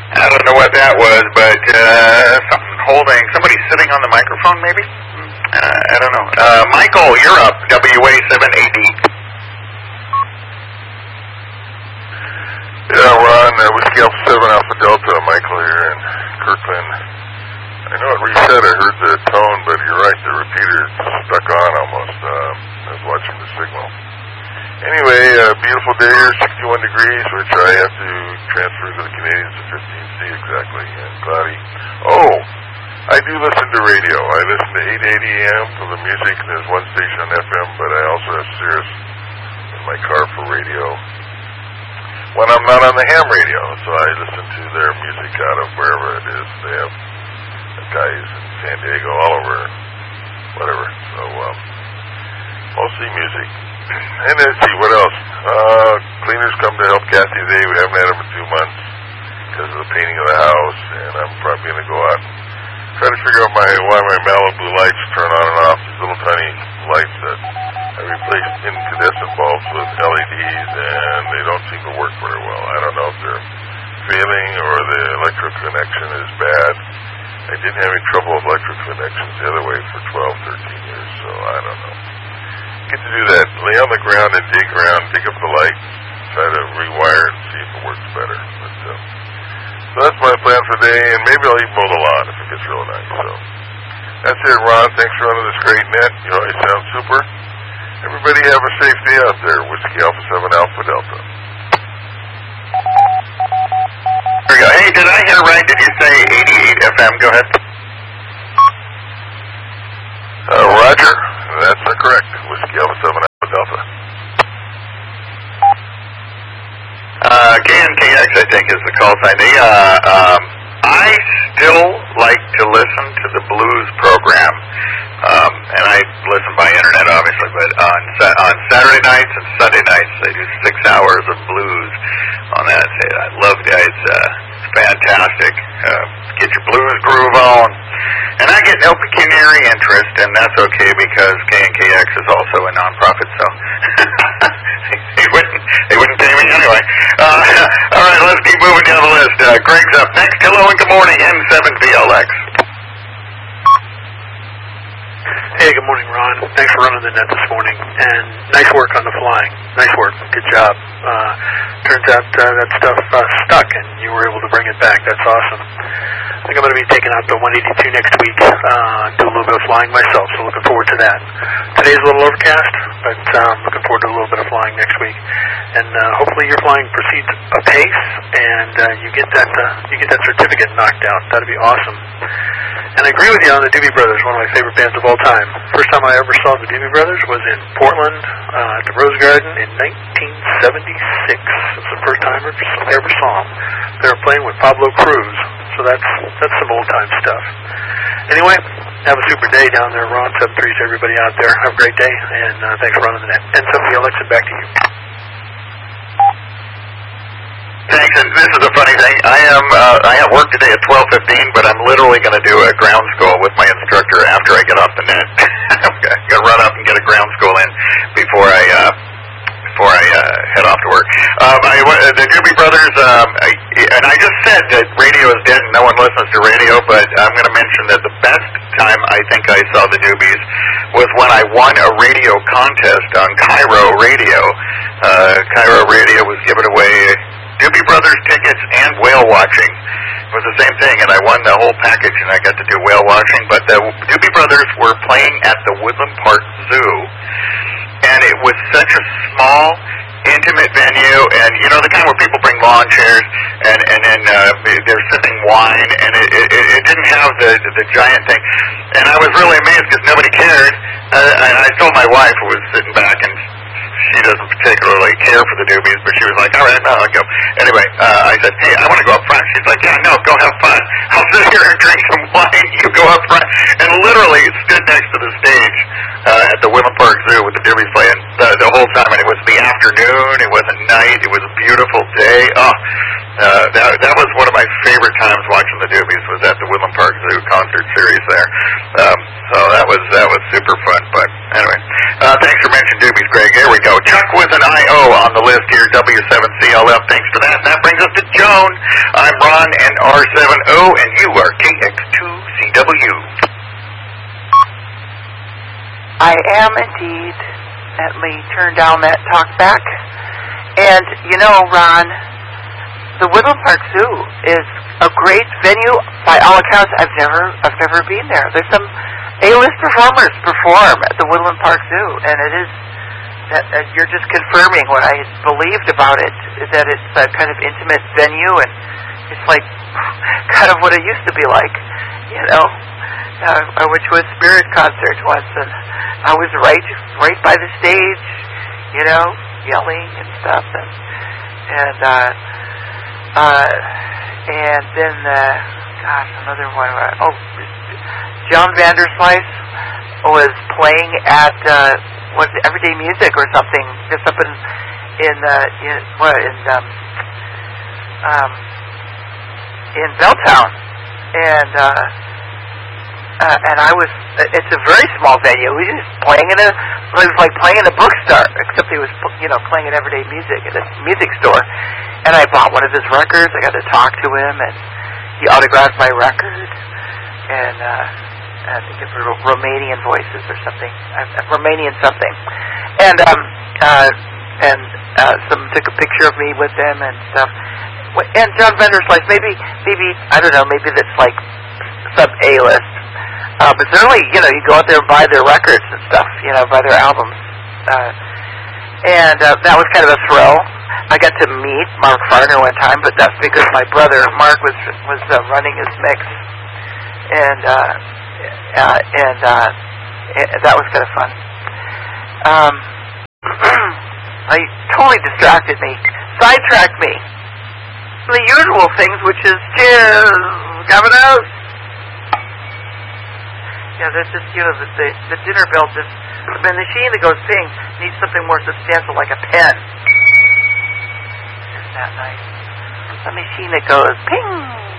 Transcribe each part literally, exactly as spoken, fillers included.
I don't know what that was, but uh, something holding, somebody sitting on the microphone maybe? Uh, I don't know. Uh, Michael, you're up, W A seven A D. Yeah, Ron, uh, Whiskey Alpha seven Alpha Delta, Michael here in Kirkland. I know it reset, I heard the tone, but you're right, the repeater stuck on almost. Uh, I was watching the signal. Anyway, uh, beautiful day here, sixty-one degrees, which I have to transfer to the Canadians to fifteen C exactly, and cloudy. Oh, I do listen to radio. I listen to eight eighty A M for the music, and there's one station on F M, but I also have Sirius in my car for radio when I'm not on the ham radio, so I listen to their music out of wherever it is. They have guys in San Diego, all over, whatever, so um, mostly music. And let's see, what else? Uh, cleaners come to help Kathy today. We haven't had them in two months because of the painting of the house, and I'm probably going to go out and try to figure out my why my Malibu lights turn on and off, these little tiny lights that I replaced incandescent bulbs with L E Ds, and they don't seem to work very well. I don't know if they're failing or the electric connection is bad. I didn't have any trouble with electric connections the other way for twelve, thirteen years, so I don't know. Get to do that. Lay on the ground and dig around, dig up the light, try to rewire it and see if it works better. But, uh, so that's my plan for the day, and maybe I'll even mow the lawn if it gets real nice. So that's it, Ron. Thanks for running this great net. You always sound super. Everybody have a safe day out there. Whiskey Alpha seven Alpha Delta. There we go. Hey, did I hear right? Did you say eighty-eight F M? Go ahead. Uh, Roger. That's uh, correct. Whiskey Alpha seven Alpha Delta. Uh, K N K X, I think, is the call sign. They, uh, um, I still like to listen to the blues program, um, and I listen by internet, obviously, but on sa- on Saturday nights and Sunday nights, they do six hours of blues on that. I love it. It's uh, fantastic. Uh, get your blues groove on. And I get no pecuniary interest, and that's okay because K N K X is also a nonprofit, so they wouldn't they wouldn't pay me anyway. Uh, all right, let's keep moving down the list. Uh, Greg's up next. Hello and good morning, N seven V L X. Hey, good morning, Ron. Thanks for running the net this morning, and nice work on the flying. Nice work. Good job. Uh, turns out uh, that stuff uh, stuck, and you were able to bring it back. That's awesome. I think I'm going to be taking out the one eighty-two next week, uh, do a little bit of flying myself, so looking forward to that. Today's a little overcast, but um, looking forward to a little bit of flying next week. And uh, hopefully your flying proceeds apace, and uh, you get that uh, you get that certificate knocked out. That'd be awesome. And I agree with you on the Doobie Brothers, one of my favorite bands of all time. First time I ever saw the Doobie Brothers was in Portland uh, at the Rose Garden in nineteen seventy-six. It was the first time I ever, I ever saw them. They were playing with Pablo Cruz, so that's that's some old-time stuff. Anyway, have a super day down there, Ron. seven three to everybody out there. Have a great day, and uh, thanks for running the net. N seven V L X, and back to you. Thanks, and this is a funny thing. I am uh, I have work today at twelve fifteen, but I'm literally going to do a ground school with my instructor after I get off the net. I'm going to run up and get a ground school in before I uh, before I uh, head off to work. Um, I, the Doobie Brothers, um, I, and I just said that radio is dead and no one listens to radio, but I'm going to mention that the best time I think I saw the Doobies was when I won a radio contest on Cairo Radio. Uh, Cairo Radio was giving away Doobie Brothers tickets and whale watching. It was the same thing, and I won the whole package, and I got to do whale watching. But the Doobie Brothers were playing at the Woodland Park Zoo, and it was such a small, intimate venue, and you know the kind where people bring lawn chairs, and and then uh, they're sipping wine, and it, it, it didn't have the the giant thing. And I was really amazed because nobody cared. Uh, and I told my wife, who was sitting back, and she doesn't particularly care for the Doobies, but she was like, all right, no, I'll go. Anyway, uh, I said, hey, I want to go up front. She's like, yeah, no, go have fun. I'll sit here and drink some wine. You go up front. And literally stood next to the stage uh, at the Woodland Park Zoo with the Doobies playing the, the whole time. And it was the afternoon. It wasn't night. It was a beautiful day. Oh, uh, that, that was one of my favorite times watching the Doobies was at the Woodland Park Zoo concert series there. Um, so that was that was super fun. But anyway, uh, thanks for mentioning doobies, Greg. Here we go. Chuck with an I O on the list here, W seven C L F. Thanks for that. And that brings us to Joan. I'm Ron, N R seven O, and you are K X two C W. I am indeed. Let me turn down that talk back. And, you know, Ron, the Woodland Park Zoo is a great venue. By all accounts, I've never, I've never been there. There's some A-list performers perform at the Woodland Park Zoo, and it is that uh, you're just confirming what I believed about it, that it's a kind of intimate venue, and it's like kind of what it used to be like, you know. Uh, I went to a Spirit concert once, and I was right, right by the stage, you know, yelling and stuff, and and uh, uh, and then uh, gosh, another one. Oh, John Vanderslice was playing at uh, was it Everyday Music or something, just up in in uh, in what in um, um, in Belltown, and. Uh, Uh, and I was, it's a very small venue. We were just playing in a, it was like playing in a bookstore, except he was, you know, playing at Everyday Music at a music store. And I bought one of his records. I got to talk to him, and he autographed my record. And uh, I think it was Romanian Voices or something, uh, Romanian something. And um, uh, and uh, some took a picture of me with them and stuff. And John Vanderslice, maybe, maybe I don't know, maybe that's like sub A-list. Uh, but certainly, you know, you go out there and buy their records and stuff, you know, buy their albums. Uh, and uh, that was kind of a thrill. I got to meet Mark Farner one time, but that's because my brother, Mark, was was uh, running his mix. And, uh, uh, and uh, it, that was kind of fun. Um, I totally distracted me, sidetracked me. The usual things, which is, cheers, coming out. Yeah, there's just, you know, the, the, the dinner bell, just, the machine that goes ping needs something more substantial like a pen. Isn't that nice? A machine that goes ping.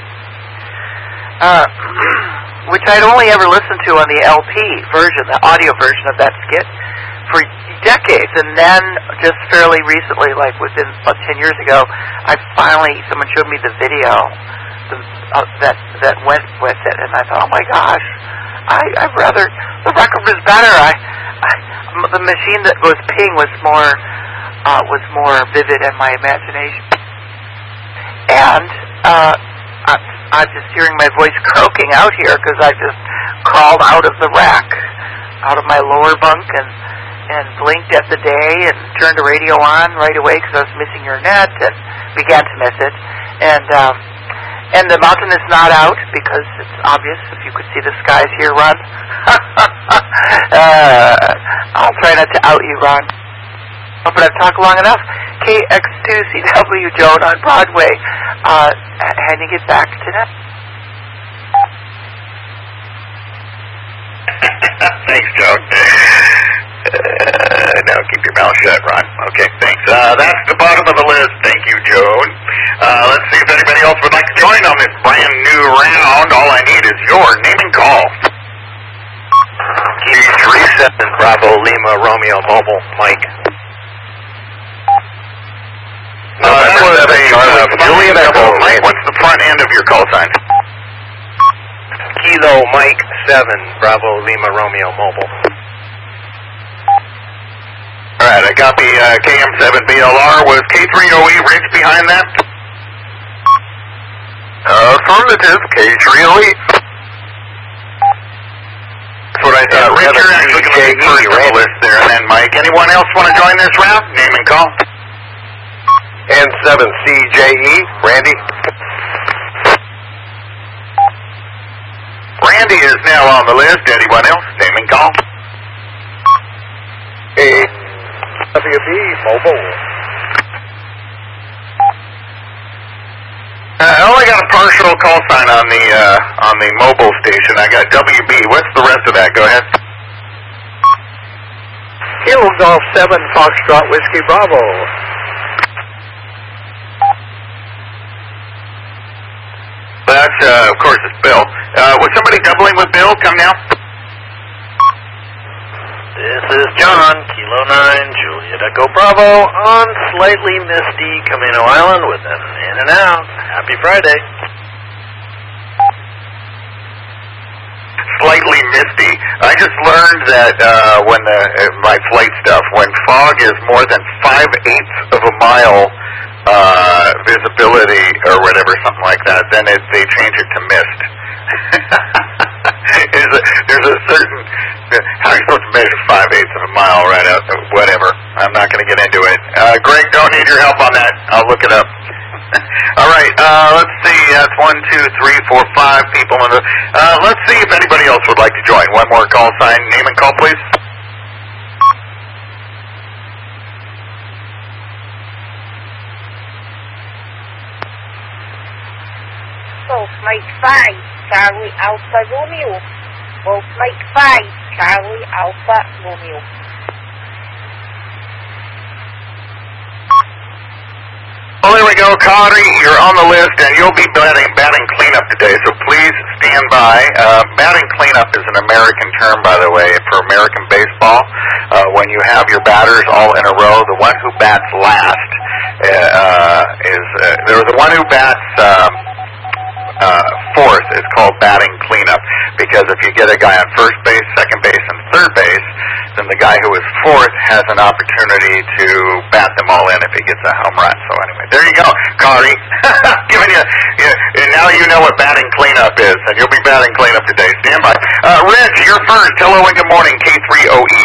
Uh, which I'd only ever listened to on the L P version, the audio version of that skit, for decades. And then, just fairly recently, like within about ten years ago, I finally, someone showed me the video the, uh, that, that went with it, and I thought, oh my gosh. I, I'd rather, the record was better. I, I, the machine that goes ping was more, uh, was more vivid in my imagination. And, uh, I, I'm just hearing my voice croaking out here because I just crawled out of the rack, out of my lower bunk and, and blinked at the day and turned the radio on right away because I was missing your net and began to miss it. And, um, And the mountain is not out because it's obvious if you could see the skies here, Ron. uh, I'll try not to out you, Ron. Oh, but I've talked long enough. K X two C W Joan on Broadway. Uh, handing it back to them. Thanks, Joan. Uh, now keep your mouth shut, Ron. Okay, thanks. Uh, that's the bottom of the list. Thank you, Joan. Uh, let's see if anybody else would like to join on this brand new round. All I need is your name and call. Key three seven Bravo Lima Romeo Mobile, Mike. Uh, that was a uh, Juliet Echo. Mike, what's the front end of your call sign? Kilo Mike seven Bravo Lima Romeo Mobile. Alright, I copy uh, K M seven B L R. Was K three O E Rich behind that? Uh, affirmative, K three O E. That's what I thought. Rich, you're actually going to be first on the list there, and then Mike. Anyone else want to join this round? Name and call. N seven C J E, Randy. Randy is now on the list. Anyone else? Name and call. A W B Mobile. Uh, I only got a partial call sign on the uh, on the mobile station. I got W B. What's the rest of that? Go ahead. Kilo Golf seven Foxtrot Whiskey Bravo. That's uh, of course it's Bill. Uh, was somebody doubling with Bill? Come now. This is John, Kilo nine, Juliet Echo Bravo, on slightly misty Camino Island with an in and out. Happy Friday. Slightly misty. I just learned that uh, when the, uh, my flight stuff, when fog is more than five eighths of a mile uh, visibility or whatever, something like that, then it, they change it to mist. there's, a, there's a certain, how are you supposed to measure five eighths of a mile right out, whatever. I'm not going to get into it. Uh, Greg, don't need your help on that. I'll look it up. All right, uh, let's see. That's one, two, three, four, five people. In the, uh, let's see if anybody else would like to join. One more call sign. Name and call, please. Wolf Mike five, Charlie Alpha Romeo. Wolf Mike five, Charlie Alpha Romeo. Well, there we go, Connery. You're on the list, and you'll be batting, batting cleanup today, so please stand by. Uh, batting cleanup is an American term, by the way, for American baseball. Uh, when you have your batters all in a row, the one who bats last uh, is uh, there. The one who bats um, uh, fourth is called batting cleanup, because if you get a guy on first base, second base, and third base, then the guy who is fourth has an opportunity to bat them all in if he gets a home run. So anyway, there you go, Kari. Giving you, you, and now you know what batting cleanup is, and you'll be batting cleanup today. Stand by. Uh, Rich, you're first. Hello and good morning, K three O E.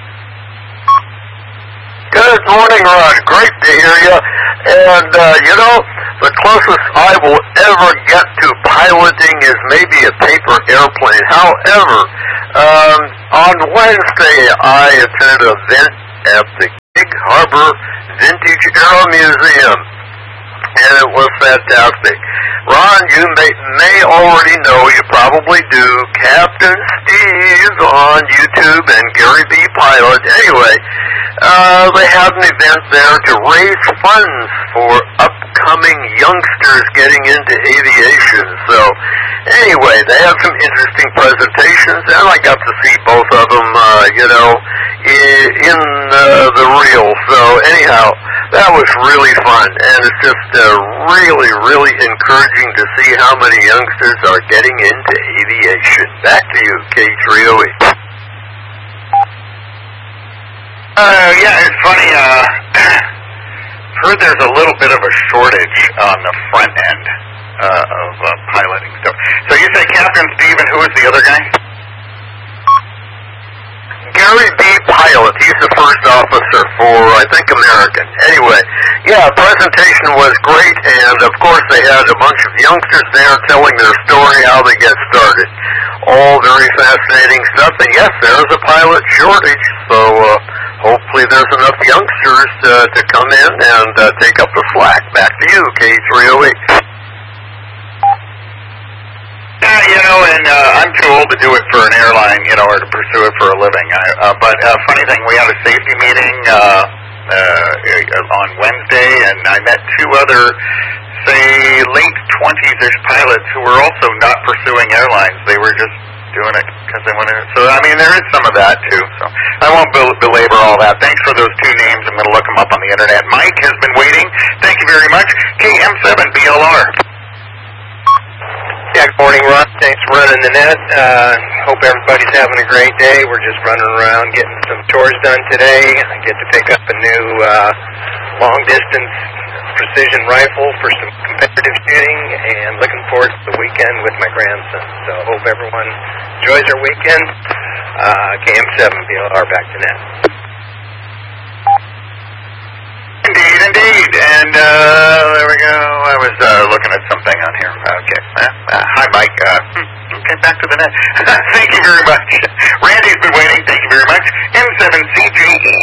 Good morning, Ron. Great to hear you. And, uh, you know, the closest I will ever get to piloting is maybe a paper airplane. However, um, on Wednesday, I attended an event at the Gig Harbor Vintage Aero Museum, and it was fantastic. Ron, you may, may already know, you probably do, Captain Steve on YouTube and Gary B. Pilot. Anyway, uh, they had an event there to raise funds for upcoming youngsters getting into aviation. So, anyway, they had some interesting presentations, and I got to see both of them, uh, you know, in, in uh, the reel. So, anyhow, that was really fun, and it's just uh, really, really encouraging to see how many youngsters are getting into aviation. Back to you, K three O E. Uh, yeah, it's funny. Uh, heard there's a little bit of a shortage on the front end uh, of uh, piloting stuff. So you say Captain Steve, and who is the other guy? Gary B. Pilot. He's the first officer for, I think, American. Anyway, yeah, presentation was great, and of course they had a bunch of youngsters there telling their story, how they get started. All very fascinating stuff, and yes, there is a pilot shortage, so uh, hopefully there's enough youngsters uh, to come in and uh, take up the slack. Back to you, K three oh eight. Yeah, you know, and uh, I'm too old to do it for an airline, you know, or to pursue it for a living. I, uh, but uh, funny thing, we had a safety meeting uh, uh, on Wednesday, and I met two other, say, late twenties-ish pilots who were also not pursuing airlines. They were just doing it because they wanted to. So, I mean, there is some of that, too. So I won't bel- belabor all that. Thanks for those two names. I'm going to look them up on the Internet. Mike has been waiting. Thank you very much. K M seven B L R. Yeah, good morning, Ron. Thanks for running the net. Uh, hope everybody's having a great day. We're just running around getting some chores done today. I get to pick up a new uh, long-distance precision rifle for some competitive shooting, and looking forward to the weekend with my grandson. So hope everyone enjoys their weekend. Uh, K M seven B L R, back to net. Indeed, indeed. And uh, there we go. I was uh, looking at something on here. Okay. Uh, uh, hi, Mike. Uh, okay, back to the net. Thank you very much. Randy's been waiting. Thank you very much. M seven C J E.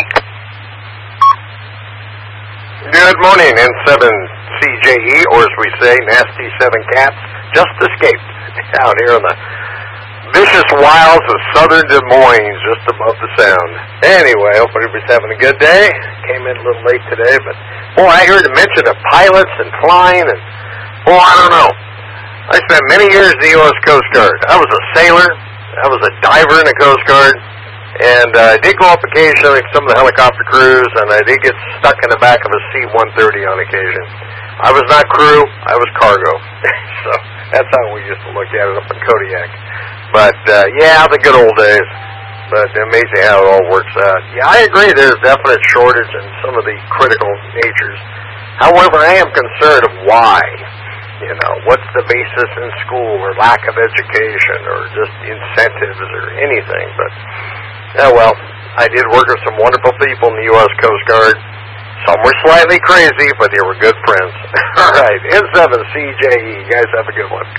Good morning, N seven C J E, or as we say, Nasty Seven Cats, just escaped out here in the vicious wilds of southern Des Moines, just above the Sound. Anyway, hope everybody's having a good day. Came in a little late today, but boy, I heard the mention of pilots and flying, and boy, I don't know. I spent many years in the U S Coast Guard. I was a sailor. I was a diver in the Coast Guard. And uh, I did go up occasionally with some of the helicopter crews, and I did get stuck in the back of a C one thirty on occasion. I was not crew, I was cargo. So that's how we used to look at it up in Kodiak. But, uh, yeah, the good old days. But amazing how it all works out. Yeah, I agree there's definite shortage in some of the critical natures. However, I am concerned of why. You know, what's the basis in school or lack of education or just incentives or anything. But, yeah, well, I did work with some wonderful people in the U S Coast Guard. Some were slightly crazy, but they were good friends. All right, N seven C J E. You guys have a good one.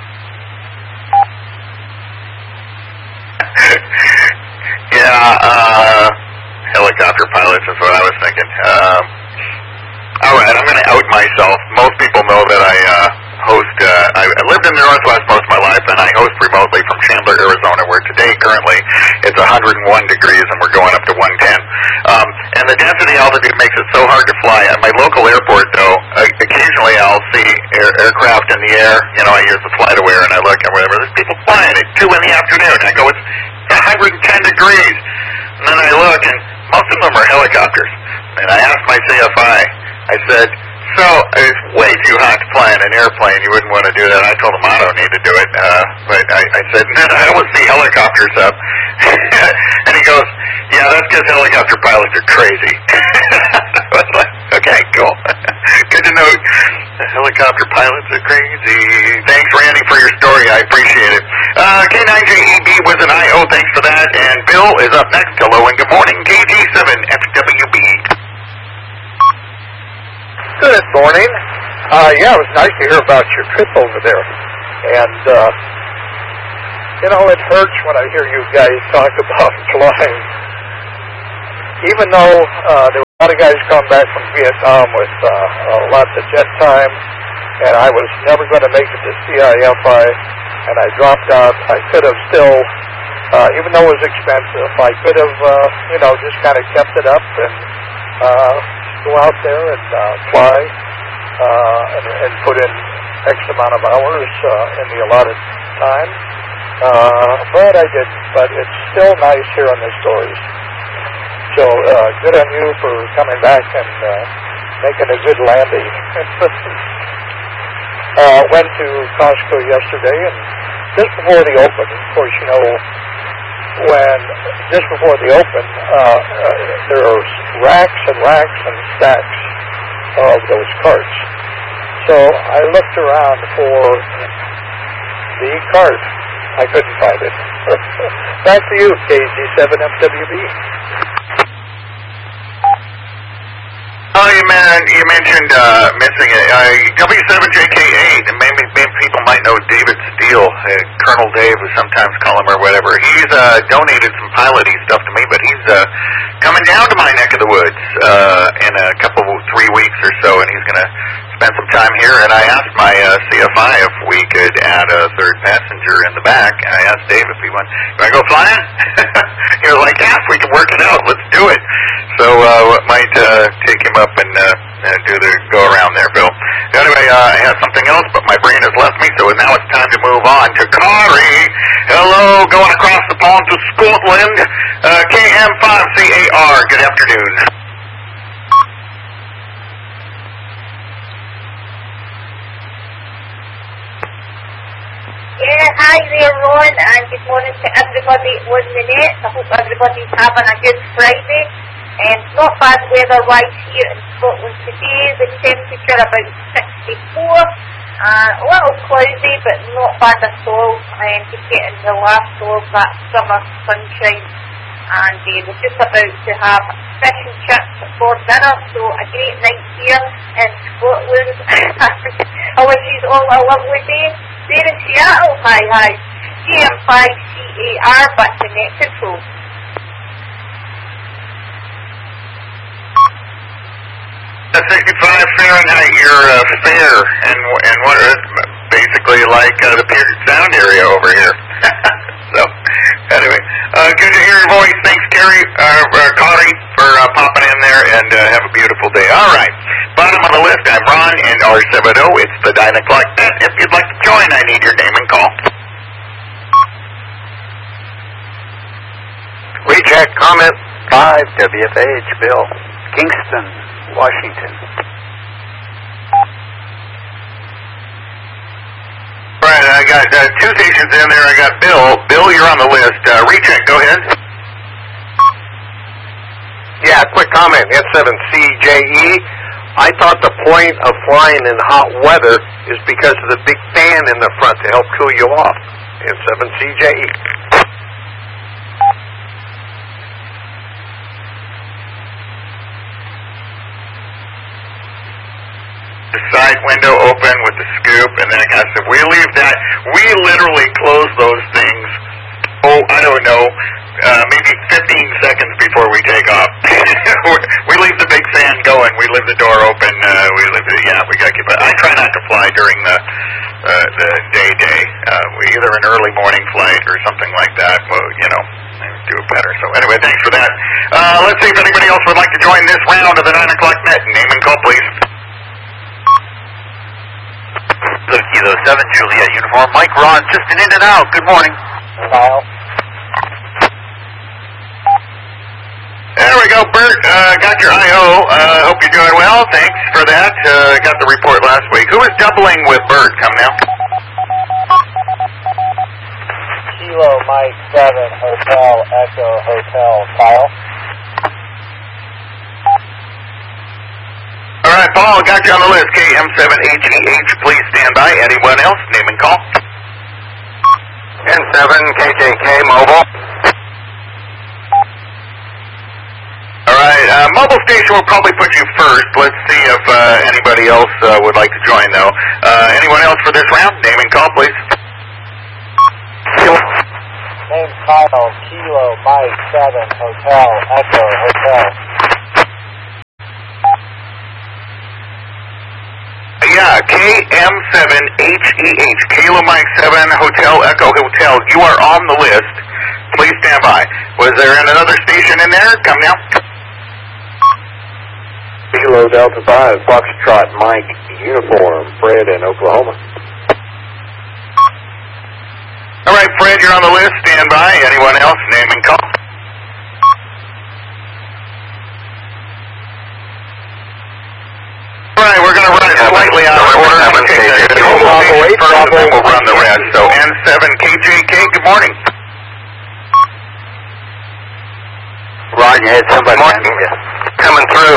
Yeah, uh, helicopter pilots is what I was thinking. Um, all right, I'm going to out myself. Most people know that I uh, host, uh, I, I lived in the Northwest most of my life, and I host remotely from Chandler, Arizona, where today, currently, it's one hundred one degrees, and we're going up to one ten. Um, and the density altitude makes it so hard to fly. At my local airport, though, uh, occasionally I'll see air, aircraft in the air. You know, I use the FlightAware, and I look and whatever. There's people flying at two in the afternoon. I go, it's one hundred ten degrees. And then I look, and most of them are helicopters. And I asked my C F I, I said, so it's way too hot to fly in an airplane. You wouldn't want to do that. I told him I don't need to do it. Uh, but I, I said, no, I always see helicopters up. And he goes, yeah, that's because helicopter pilots are crazy. I was like, okay, cool. Good to know. Helicopter pilots are crazy. Thanks, Randy, for your story. I appreciate it. Uh, K nine J E B was an I O. Thanks for that. And Bill is up next. Hello and good morning. K G seven F W B. Good morning. Uh, yeah, it was nice to hear about your trip over there. And, uh, you know, it hurts when I hear you guys talk about flying. Even though uh, there were a lot of guys come back from Vietnam with uh, uh, lots of jet time, and I was never going to make it to C I F I, and I dropped out, I could have still, uh, even though it was expensive, I could have, uh, you know, just kind of kept it up and uh, go out there and uh, fly uh, and, and put in X amount of hours uh, in the allotted time. Uh, but I didn't. But it's still nice hearing the stories. So uh, good on you for coming back and uh, making a good landing. uh, went to Costco yesterday, and just before the open, of course, you know, when just before the open, uh, uh, there are racks and racks and stacks of those carts. So I looked around for the cart. I couldn't find it. Back to you, K G seven F W B. Oh, you, man, you mentioned uh, missing it. Uh, W seven J K eight, and maybe, maybe people might know David Steele, uh, Colonel Dave, we sometimes call him or whatever. He's uh, donated some piloting stuff to me, but he's uh, coming down to my neck of the woods uh, in a couple, three weeks or so, and he's going to spend some time here. And I asked my uh, C F I if we could add a third passenger in the back, and I asked Dave if he went, you want to go flying? He was like, yeah, if we can work it out, let's do it. So uh, might uh, take him up and uh, do the go around there, Bill. Anyway, uh, I have something else, but my brain has left me, so now it's time to move on to Kari. Hello, going across the pond to Scotland. Uh, K M five C A R, good afternoon. Yeah, hi there, Ron, and good morning to everybody on the net. I hope everybody's having a good Friday. Um, not bad weather-wise here in Scotland today. The temperature about sixty-four. Uh, a little cloudy, but not bad at all. Um, just getting the last of that summer sunshine. And uh, we're just about to have fish and chips for dinner, so a great night here in Scotland. I wish you all a lovely day. There in Seattle, hi, hi. K M five C A R, back to net control. sixty-five Fahrenheit, you're uh, fair, and and what is basically like uh, the Puget Sound area over here. So, anyway, uh, good to hear your voice. Thanks, Gary, uh, uh, Kari, for uh, popping in there, and uh, have a beautiful day. All right, bottom of the list, I'm Ron, and R seven O, it's the nine o'clock bet. If you'd like to join, I need your name and call. Recheck comment five, W F H, Bill, Kingston, Washington. All right, I got uh, two stations in there. I got Bill. Bill, you're on the list. Uh, recheck, go ahead. Yeah, quick comment, N seven C J E. I thought the point of flying in hot weather is because of the big fan in the front to help cool you off. N seven C J E. The side window open with the scoop, and then I got some. We leave that. We literally close those things. Oh, I don't know, uh, maybe fifteen seconds before we take off. We leave the big fan going. We leave the door open. Uh, we leave the, yeah, we got to keep it. I try not to fly during the uh, the day day. Uh, we either an early morning flight or something like that. Well, you know, do it better. So anyway, thanks for that. Uh, let's see if anybody else would like to join this round of the nine o'clock net. Name and call, please. Kilo seven, Juliet uniform. Mike, Ron, just an in and out. Good morning. Kyle. There we go, Bert. Uh, got your I O. Uh, hope you're doing well. Thanks for that. Uh, got the report last week. Who is doubling with Bert? Come now. Kilo Mike seven, Hotel Echo Hotel, Kyle. All right, Paul, got you on the list. K M seven H E H, please stand by. Anyone else? Name and call. N seven K J K mobile. All right, uh, mobile station will probably put you first. Let's see if uh, anybody else uh, would like to join, though. Uh, anyone else for this round? Name and call, please. Name Kyle, Kilo Mike seven, Hotel Echo Hotel. Yeah, K M seven H E H, Kilo Mike seven, Hotel Echo Hotel. You are on the list. Please stand by. Was there another station in there? Come now. Kilo Delta five, Foxtrot Mike uniform, Fred in Oklahoma. All right, Fred, you're on the list. Stand by. Anyone else? Name and call. All right, we're going to run it slightly out of order. I'm going to take that first, and then we'll run the rest. So N seven K J K, good morning. Ron, you had somebody coming through.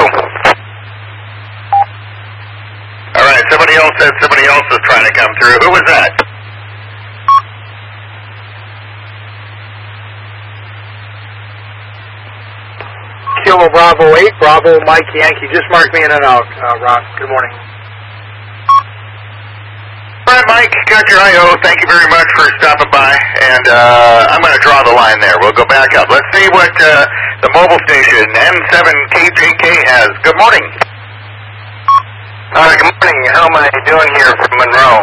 All right, somebody else said somebody else was trying to come through. Who was that? Kilo Bravo eight, Bravo Mike Yankee. Just mark me in and out, uh, Ron. Good morning. All right, Mike, got your I O. Thank you very much for stopping by. And uh, I'm going to draw the line there. We'll go back up. Let's see what uh, the mobile station, N seven K J K, has. Good morning. Hi, good morning. How am I doing here from Monroe?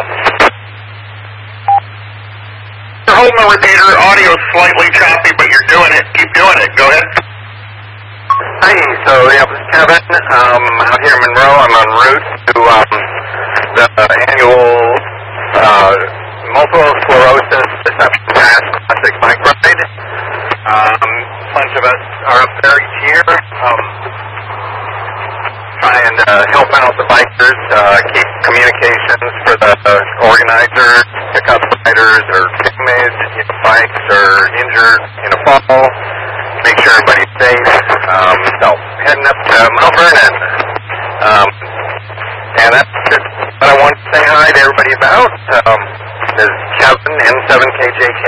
You're holding the repeater. Audio's slightly choppy, but you're doing it. Keep doing it. Go ahead. Hi, so yeah, this is Kevin. Um, out here in Monroe. I'm en route to um, the annual uh, multiple sclerosis deception pass classic bike ride. Um, a bunch of us are up there each year. Um, trying to help out the bikers, uh, keep communications for the uh, organizers, pick up riders or damaged you know, bikes or injured in a fall, make sure everybody's safe. Um, so heading up to Mount Vernon. Um, and that's just what I wanted to say hi to everybody about. Um, this is Kevin, N seven K J K.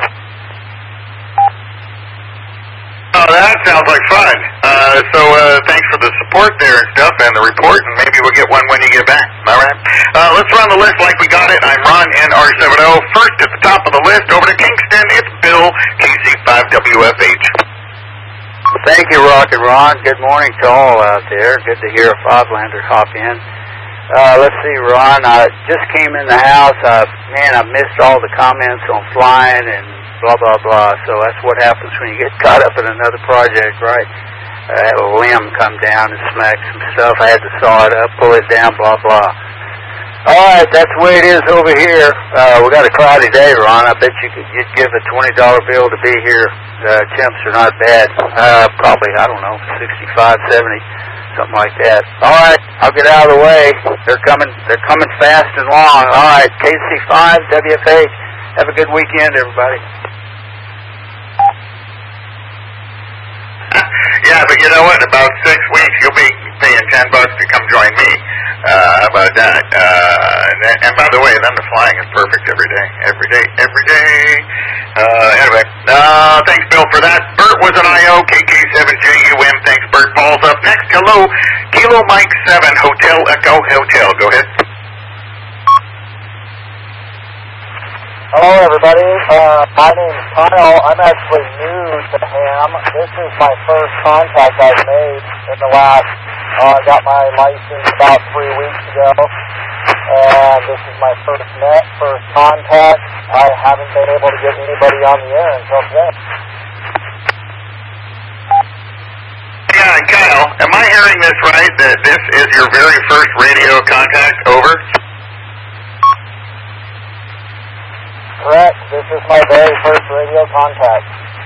Oh, that sounds like fun. Uh, so uh, thanks for the support there and stuff and the report, and maybe we'll get one when you get back. All right. Uh, let's run the list like we got it. I'm Ron, N R seven zero. First at the top of the list, over to Kingston, it's Bill, K C five W F H. Thank you, Rock and Ron. Good morning to all out there. Good to hear a Fodlander hop in. Uh, let's see, Ron, I just came in the house. Uh, man, I missed all the comments on flying and blah, blah, blah. So that's what happens when you get caught up in another project, right? I had a limb come down and smack some stuff. I had to saw it up, pull it down, blah, blah. All right, that's the way it is over here. Uh, we got a cloudy day, Ron. I bet you could you'd give a twenty dollar bill to be here. Uh, temps are not bad. Uh, probably, I don't know, sixty-five, seventy, something like that. All right, I'll get out of the way. They're coming. They're coming fast and long. All right, K C five W F H. Have a good weekend, everybody. Yeah, but you know what? In about six weeks, you'll be paying ten bucks to come join me. Uh, how about that? Uh, and, and by the way, then the flying is perfect every day, every day, every day. Uh, anyway, uh, thanks, Bill, for that. Bert was an I O, K K seven J U M. Thanks, Bert. Paul's up next. Hello, Kilo Mike seven, Hotel Echo Hotel. Go ahead. Hello, everybody. Uh, my name's Kyle. I'm actually new to Ham. This is my first contact I've made in the last, uh, I got my license about three weeks ago, and this is my first net, first contact. I haven't been able to get anybody on the air until today. Yeah, Kyle, am I hearing this right, that this is your very first radio contact? Over? Correct. This is my very first radio contact.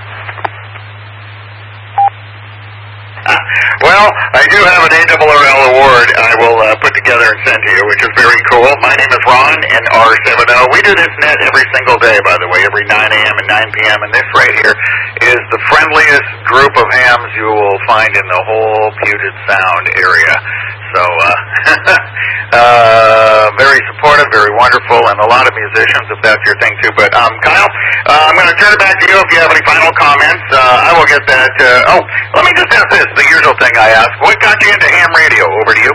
Well, I do have an A R R L award I will uh, put together and send to you, which is very cool. My name is Ron, N R seven O. We do this net every single day, by the way, every nine a.m. and nine p.m. And this right here is the friendliest group of hams you will find in the whole Puget Sound area. So, uh, uh, very supportive, very wonderful, and a lot of musicians, if that's your thing, too. But, um, Kyle, uh, I'm going to turn it back to you if you have any final comments. Uh, I will get that. Uh, oh, let me just ask this, the usual thing I ask. What got you into ham radio? Over to you.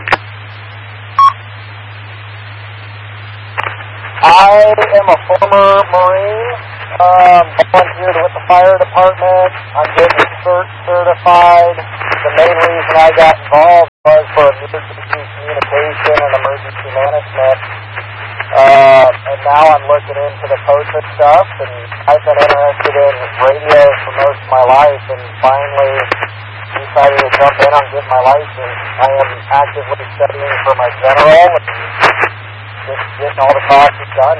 I am a former Marine, um, volunteered with the fire department. I'm getting cert certified. The main reason I got involved was for emergency communication and emergency management. Uh, and now I'm looking into the postage stuff, and I've been interested in radio for most of my life, and finally decided to jump in on getting my license. I am actively studying for my general, and just getting all the classes done.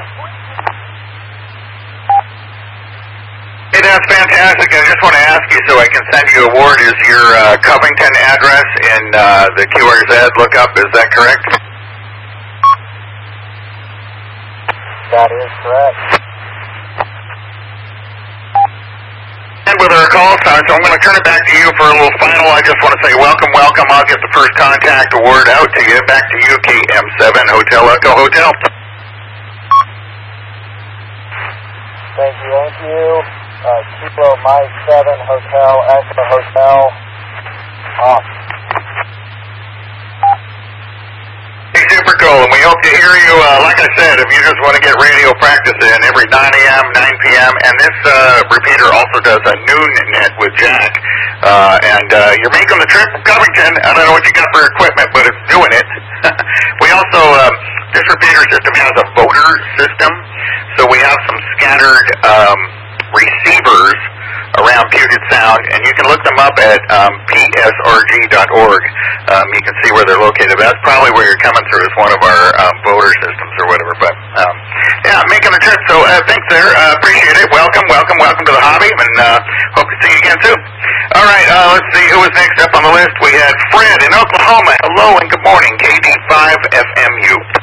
Hey, that's fantastic. I just want to ask you, so I can send you a award, is your uh, Covington address in uh, the Q R Z lookup, is that correct? That is correct. And with our call sign, so I'm going to turn it back to you for a little final. I just want to say welcome, welcome. I'll get the first contact award out to you. Back to you, K M seven, Hotel Echo Hotel. Thank you, thank you. Uh, Kilo Mike seven, Hotel Echo Hotel. Off. Hey, super cool, and we hope to hear you, uh, like I said, if you just want to get radio practice in every nine a.m., nine p.m., and this uh, repeater also does a noon net with Jack, uh, and uh, you're making the trip from Covington. I don't know what you got for equipment, but it's doing it. We also, um, this repeater system has a voter system, so we have some scattered um, receivers around Puget Sound, and you can look them up at um, P S R G dot org. Um, you can see where they're located. That's probably where you're coming through is one of our um, voter systems or whatever. But um, yeah, making the trip. So uh, thanks there. Uh, appreciate it. Welcome, welcome, welcome to the hobby, and uh, hope to see you again soon. All right, uh, let's see who was next up on the list. We had Fred in Oklahoma. Hello and good morning, K D five F M U.